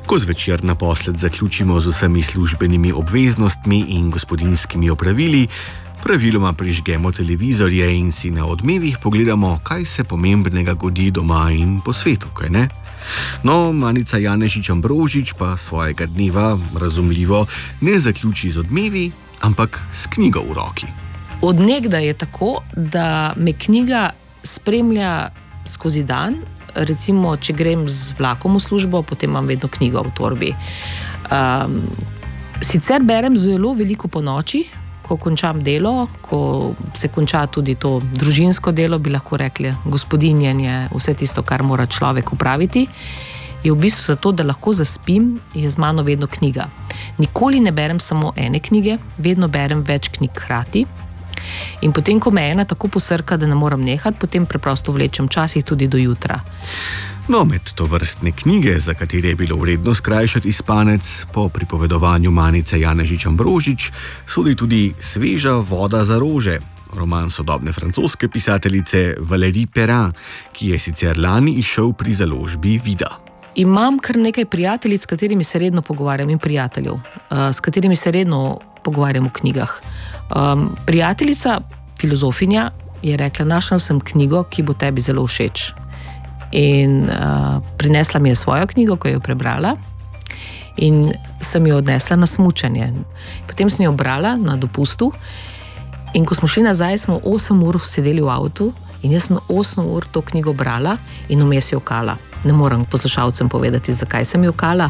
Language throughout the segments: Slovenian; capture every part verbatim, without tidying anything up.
Ko zvečer naposled zaključimo z vsemi službenimi obveznostmi in gospodinjskimi opravili, praviloma prižgemo televizorje in si na odmevih pogledamo, kaj se pomembnega godi doma in po svetu, kaj ne? No, Manica Janežič Ambrožič pa svojega dneva, razumljivo, ne zaključi z odmevi, ampak s knjigo v roki. Od nekdaj je tako, da me knjiga spremlja skozi dan. Recimo, če grem z vlakom v službo, potem imam vedno knjigo v torbi. Um, sicer berem zelo veliko po noči, ko končam delo, ko se konča tudi to družinsko delo, bi lahko rekli, gospodinjenje, vse tisto, kar mora človek opraviti, je v bistvu zato, da lahko zaspim, je z mano vedno knjiga. Nikoli ne berem samo ene knjige, vedno berem več knjig hkrati. In potem, ko me ena tako posrka, da ne moram nehati, potem preprosto vlečem časih tudi do jutra. No, med to vrstne knjige, za katere je bilo vredno skrajšati spanec, po pripovedovanju Manice Janežič Ambrožič, sodi tudi Sveža voda za rože, roman sodobne francoske pisateljice Valérie Perrin, ki je sicer lani izšel pri založbi Vida. Imam kar nekaj prijateljic, s katerimi se redno pogovarjam, in prijateljev, s katerimi se redno pogovarjam o knjigah. Um, prijateljica, filozofinja, je rekla, našla sem knjigo, ki bo tebi zelo všeč. In uh, prinesla mi je svojo knjigo, ko jo prebrala, in sem jo odnesla na smučanje. Potem sem jo brala na dopustu in ko smo šli nazaj, smo osem ur sedeli v avtu in jaz sem osem ur to knjigo brala in vmes jo kala. Ne moram poslušalcem povedati, zakaj sem jo kala.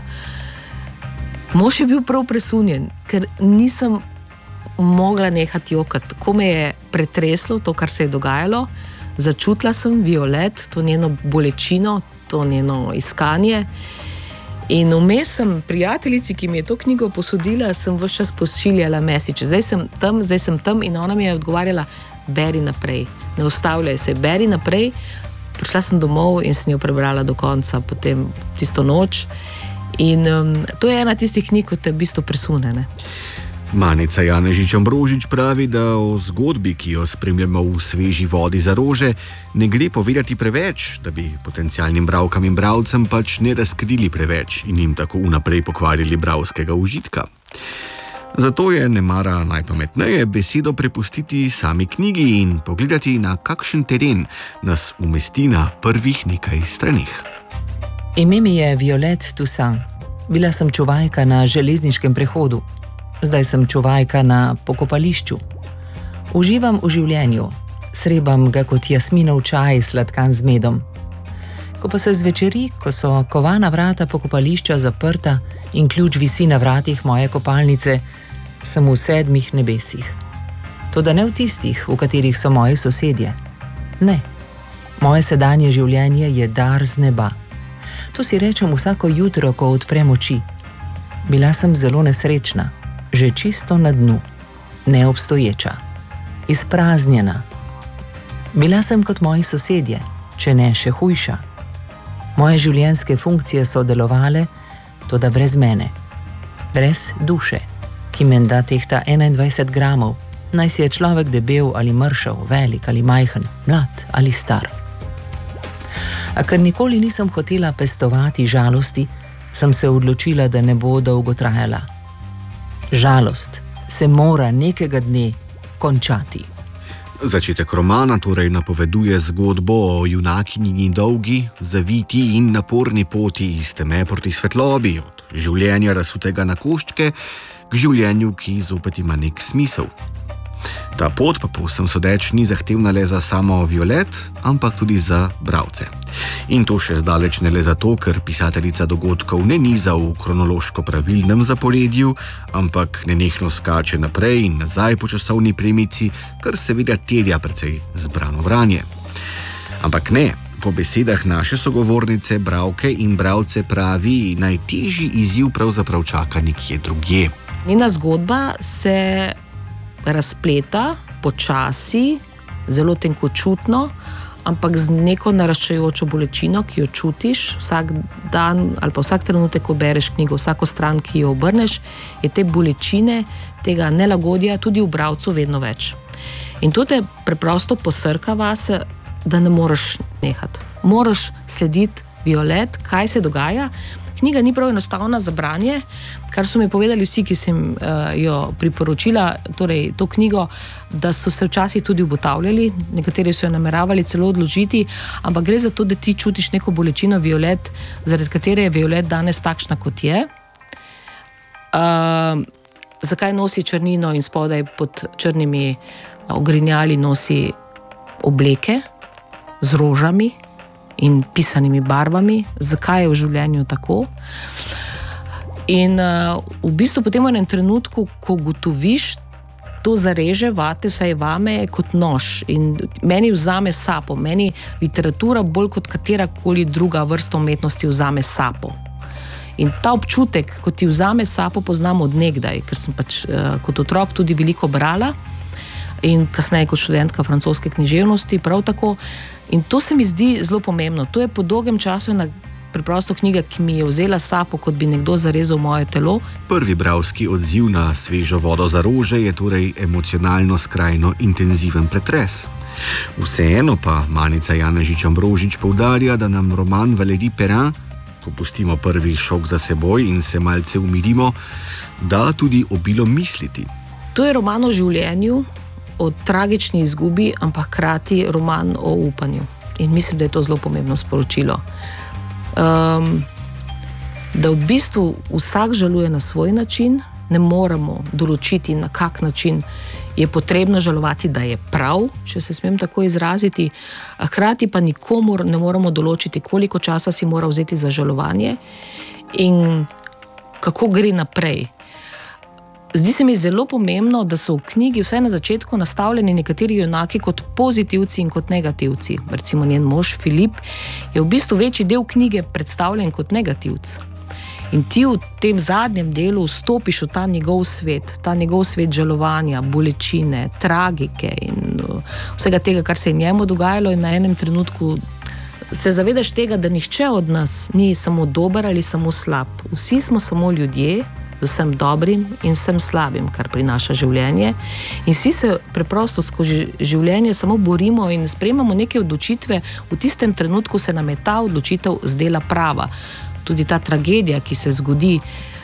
Mož je bil prav presunjen, ker nisem mogla nehati jokati. Ko me je pretreslo to, kar se je dogajalo, začutila sem Violet, to njeno bolečino, to njeno iskanje. In vmes sem prijateljici, ki mi je to knjigo posodila, sem ves čas pošiljala mesiče. Zdaj sem tam, zdaj sem tam in ona mi je odgovarjala, beri naprej, ne ustavljaj se, beri naprej. Prišla sem domov in sem jo prebrala do konca, potem tisto noč. In um, to je ena tistih knjig, ko te v bistvu presune, ne? Manica Janežič Ambrožič pravi, da o zgodbi, ki jo spremljamo v Sveži vodi za rože, ne gre povedati preveč, da bi potencialnim bralkam in bralcem pač ne razkrili preveč in jim tako vnaprej pokvarili bralskega užitka. Zato je nemara najpametneje besedo prepustiti sami knjigi in pogledati, na kakšen teren nas umesti na prvih nekaj straneh. Ime mi je Violet Toussaint. Bila sem čuvajka na železniškem prehodu. Zdaj sem čuvajka na pokopališču. Uživam v življenju, srebam ga kot jasminov čaj sladkan z medom. Ko pa se zvečeri, ko so kovana vrata pokopališča zaprta in ključ visi na vratih moje kopalnice, sem v sedmih nebesih. Toda ne v tistih, v katerih so moji sosedje. Ne, moje sedanje življenje je dar z neba. To si rečem vsako jutro, ko odprem oči. Bila sem zelo nesrečna. Že čisto na dnu, neobstoječa, izpraznjena. Bila sem kot moji sosedje, če ne še hujša. Moje življenjske funkcije so delovale, toda brez mene. Brez duše, ki menda tehta enaindvajset gramov, naj si je človek debel ali mršav, velik ali majhen, mlad ali star. A ker nikoli nisem hotela pestovati žalosti, sem se odločila, da ne bo dolgo trajala. Žalost se mora nekega dne končati. Začetek romana torej napoveduje zgodbo o junakinjini dolgi, zaviti in naporni poti iz teme proti svetlobi, od življenja razsutega na koščke k življenju, ki zopet ima nek smisel. Ta pot pa povsem sodeč ni zahtevna le za samo Violet, ampak tudi za bralce. In to še zdaleč ne le zato, ker pisateljica dogodkov ne niza v kronološko pravilnem zaporedju, ampak nenehno skače naprej in nazaj po časovni premici, kar seveda terja precej zbrano branje. Ampak ne, po besedah naše sogovornice, bralke in bralce pravi, najtežji izziv pravzaprav čaka nekje drugje. Njena zgodba se razpleta počasi, zelo tenkočutno, ampak z neko naraščajočo bolečino, ki jo čutiš vsak dan ali pa vsak trenutek, ko bereš knjigo, vsako stran, ki jo obrneš, je te bolečine, tega nelagodja tudi v bralcu vedno več. In to te preprosto posrka vase, da ne moreš nehati. Moraš slediti Violet, kaj se dogaja, knjiga ni prav enostavna za branje, kar so mi povedali vsi, ki sem uh, jo priporočila, torej to knjigo, da so se včasih tudi ugotavljali, nekateri so jo nameravali celo odložiti, ampak gre za to, da ti čutiš neko bolečino Violet, zaradi katere je Violet danes takšna, kot je. Uh, zakaj nosi črnino in spodaj pod črnimi ogrinjali nosi obleke z rožami in pisanimi barvami, zakaj je v življenju tako. In uh, v bistvu potem v enem trenutku, ko gotoviš, to zareže vate, vsaj vame, kot nož. In meni vzame sapo, meni literatura bolj kot katerakoli druga vrsta umetnosti vzame sapo. In ta občutek, ko ti vzame sapo, poznam od nekdaj, ker sem pač uh, kot otrok tudi veliko brala in kasneje kot študentka francoske književnosti, prav tako. In to se mi zdi zelo pomembno. To je po dolgem času ena preprosto knjiga, ki mi je vzela sapo, kot bi nekdo zarezal moje telo. Prvi bralski odziv na Svežo vodo za rože je torej emocionalno skrajno intenziven pretres. Vseeno pa Manica Janežič-Ambrožič poudarja, da nam roman Valérie Perrin, ko pustimo prvi šok za seboj in se malce umirimo, da tudi obilo misliti. To je roman o življenju, o tragični izgubi, ampak hkrati roman o upanju. In mislim, da je to zelo pomembno sporočilo. Um, da v bistvu vsak žaluje na svoj način, ne moremo določiti, na kak način je potrebno žalovati, da je prav, če se smem tako izraziti, a hkrati pa nikomor ne moremo določiti, koliko časa si mora vzeti za žalovanje in kako gre naprej. Zdi se mi zelo pomembno, da so v knjigi vsaj na začetku nastavljeni nekateri junaki kot pozitivci in kot negativci. Recimo njen mož Filip je v bistvu večji del knjige predstavljen kot negativc. In ti v tem zadnjem delu vstopiš v ta njegov svet, ta njegov svet žalovanja, bolečine, tragike in vsega tega, kar se je njemu dogajalo, in na enem trenutku se zavedaš tega, da nihče od nas ni samo dober ali samo slab. Vsi smo samo ljudje, z vsem dobrim in vsem slabim, kar prinaša življenje. In vsi se preprosto skozi življenje samo borimo in sprejemamo neke odločitve, v tistem trenutku se nam je ta odločitev zdela prava. Tudi ta tragedija, ki se zgodi,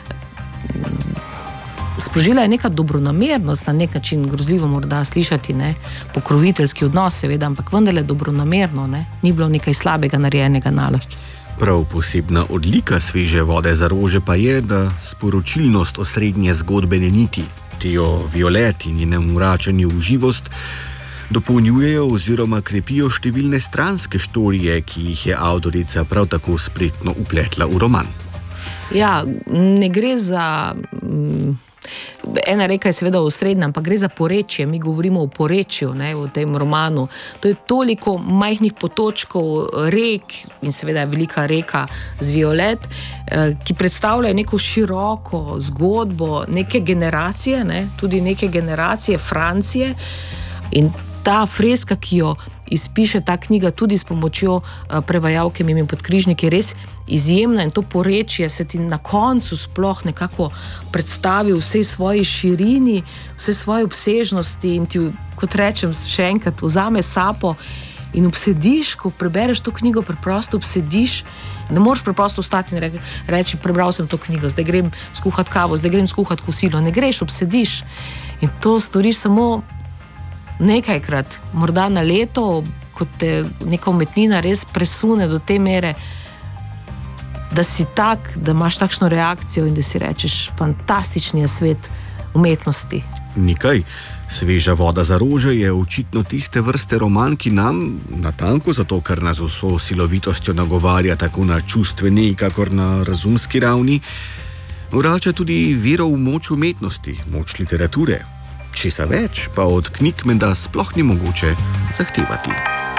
sprožila je neka dobronamernost, na nek način grozljivo morda slišati, ne? Pokroviteljski odnos, seveda, ampak vendarle dobronamerno, ne? Ni bilo nekaj slabega narejenega nalašč. Prav posebna odlika Sveže vode za rože pa je, da sporočilnost osrednje zgodbene niti, Tio Violet in njenem vračanju v živost, dopolnjujejo oziroma krepijo številne stranske štorije, ki jih je avtorica prav tako spretno upletla v roman. Ja, ne gre za... Mm, ena reka je seveda osrednja, ampak gre za porečje. Mi govorimo o porečju, ne, v tem romanu. To je toliko majhnih potočkov, rek in seveda velika reka z Violet, ki predstavljajo neko široko zgodbo neke generacije, ne, tudi neke generacije Francije. In ta freska, ki jo izpiše ta knjiga tudi s pomočjo prevajalke Mimi Podkrižnik, je res izjemna in to porečje se ti na koncu sploh nekako predstavi v vsej svoji širini, vsej svoji obsežnosti in ti, kot rečem še enkrat, vzame sapo in obsediš, ko prebereš to knjigo, preprosto obsediš, ne moreš preprosto vstati in reči, prebral sem to knjigo, zdaj grem skuhat kavo, zdaj grem skuhat kosilo, ne greš, obsediš in to storiš samo nekajkrat, morda na leto, ko te neka umetnina res presune do te mere, da si tak, da imaš takšno reakcijo in da si rečeš, fantastični je svet umetnosti. Nikaj. Sveža voda za rože je očitno tiste vrste roman, ki nam, natanko zato, ker nas vso silovitostjo nagovarja tako na čustveni, kakor na razumski ravni, vrača tudi vero v moč umetnosti, moč literature. Česa več pa od knjig menda sploh ni mogoče zahtevati.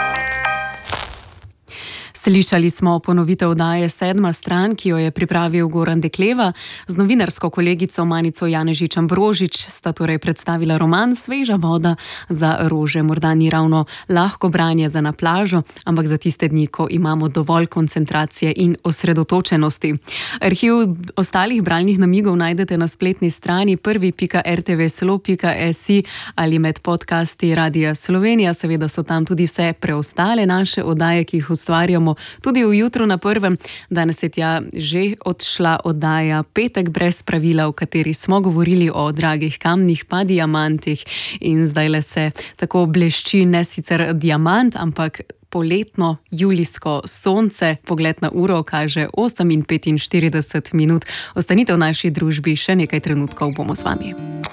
Slišali smo ponovitev oddaje Sedma stran, ki jo je pripravil Goran Dekleva. Z novinarsko kolegico Manico Janežič-Ambrožič sta torej predstavila roman Sveža voda za rože. Morda ni ravno lahko branje za na plažo, ampak za tiste dni, ko imamo dovolj koncentracije in osredotočenosti. Arhiv ostalih bralnih namigov najdete na spletni strani prvi pika r t v slo pika s i ali med podcasti Radia Slovenija. Seveda so tam tudi vse preostale naše oddaje, ki jih ustvarjamo bomo tudi v jutru na prvem. Danes je tja že odšla oddaja Petek brez pravila, v kateri smo govorili o dragih kamnih, pa diamantih, in zdaj le se tako blešči ne sicer diamant, ampak poletno julijsko sonce. Pogled na uro kaže osem in petinštirideset minut. Ostanite v naši družbi, še nekaj trenutkov bomo z vami.